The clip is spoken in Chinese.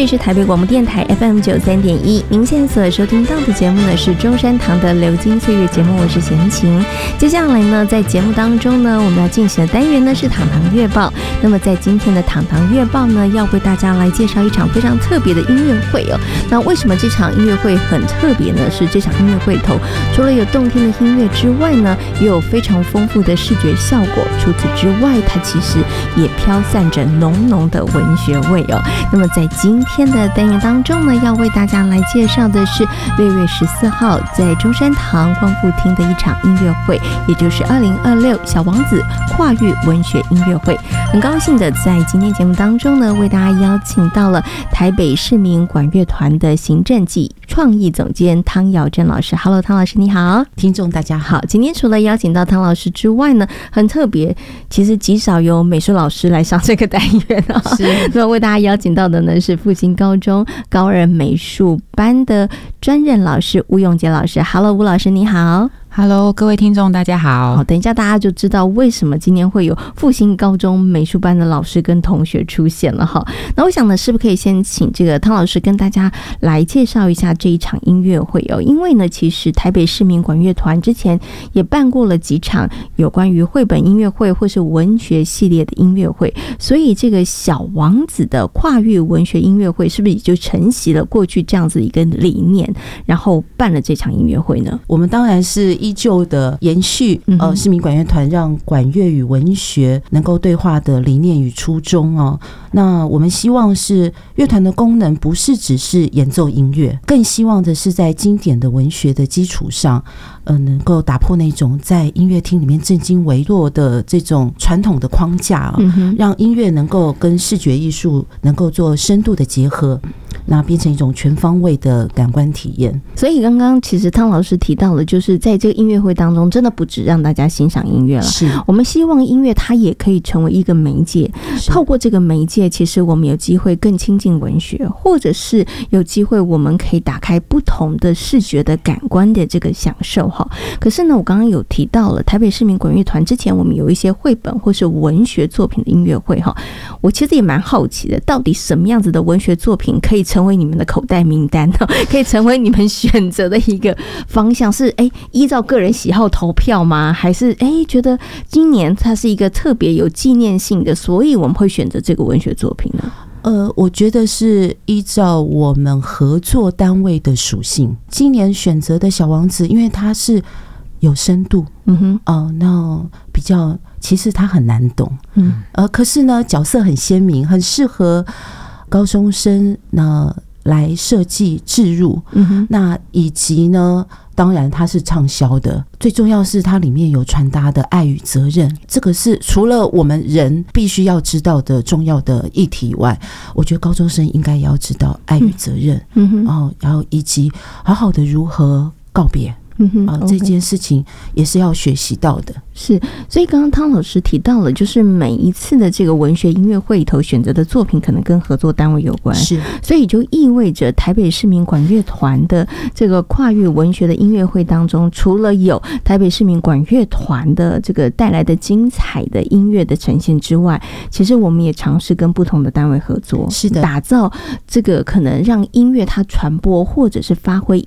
里是台北广播电台 FM93.1，您现在所收听到的节目呢是中山堂的流金岁月节目，我是贤琴。接下来呢，在节目当中呢，我们要进行的单元呢是堂堂月报。那么在今天的堂堂月报呢，要为大家来介绍一场非常特别的音乐会哦。那为什么这场音乐会很特别呢？是这场音乐会头除了有动听的音乐之外呢，也有非常丰富的视觉效果。除此之外，它其实也飘散着浓浓的文学味哦。那么在今天的单元当中呢，要为大家来介绍的是6月14号在中山堂光复厅的一场音乐会，也就是2026小王子跨域文学音乐会。很高兴的在今天节目当中呢，为大家邀请到了台北市民管乐团的行政暨创意总监汤瑶珍老师。 Hello， 汤老师你好。 听众大家好。 今天除了邀请到汤老师之外呢，很特别，其实极少有美术老师来上这个单元啊。 是， 那为大家邀请到的呢是复兴高中高二美术班的专任老师吴永杰老师。 Hello， 吴老师你好。 Hello， 各位听众大家好。 等一下大家就知道为什么今天会有复兴高中美术班的老师跟同学出现了哈。那我想呢，是不是可以先请这个汤老师跟大家来介绍一下这一场音乐会哦？因为呢，其实台北市民管乐团之前也办过了几场有关于绘本音乐会或是文学系列的音乐会，所以这个小王子的跨域文学音乐会是不是也就承袭了过去这样子一个理念，然后办了这场音乐会呢？ 我们当然是依旧的延续市民管乐团让管乐与文学能够对话的理念与初衷哦。那我们希望是乐团的功能不是只是演奏音乐，更希望的是在经典的文学的基础上能够打破那种在音乐厅里面正襟危坐的这种传统的框架让音乐能够跟视觉艺术能够做深度的结合，那变成一种全方位的感官体验。 所以刚刚其实汤老师提到了，就是在这个音乐会当中真的不只让大家欣赏音乐了， 是我们希望音乐它也可以成为一个媒介，透过这个媒介其实我们有机会更亲近文学，或者是有机会我们可以打开不同的视觉的感官的这个享受。可是呢，我刚刚有提到了台北市民管乐团之前我们有一些绘本或是文学作品的音乐会，我其实也蛮好奇的，到底什么样子的文学作品可以成为你们的口袋名单，可以成为你们选择的一个方向？是依照个人喜好投票吗？还是觉得今年它是一个特别有纪念性的，所以我们会选择这个文学作品呢？ 我觉得是依照我们合作单位的属性。今年选择的小王子，因为它是有深度，那比较其实它很难懂，可是呢角色很鲜明，很适合高中生呢来设计置入，那以及呢当然它是畅销的，最重要是它里面有传达的爱与责任，这个是除了我们人必须要知道的重要的议题以外，我觉得高中生应该也要知道爱与责任，然后以及好好的如何告别，这件事情也是要学习到的。 是，所以刚刚汤老师提到了，就是每一次的这个文学音乐会里头选择的作品可能跟合作单位有关， 是， 所以就意味着台北市民管乐团的这个跨域文学的音乐会当中，除了有台北市民管乐团的这个带来的精彩的音乐的呈现之外，其实我们也尝试跟不同的单位合作， 是的， 打造这个可能让音乐它传播或者是发挥